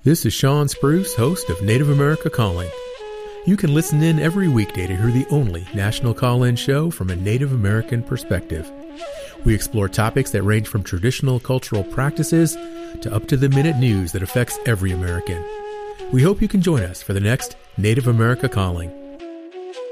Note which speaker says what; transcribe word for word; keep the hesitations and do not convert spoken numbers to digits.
Speaker 1: This is Sean Spruce, host of Native America Calling. You can listen in every weekday to hear the only national call-in show from a Native American perspective. We explore topics that range from traditional cultural practices to up-to-the-minute news that affects every American. We hope you can join us for the next Native America Calling.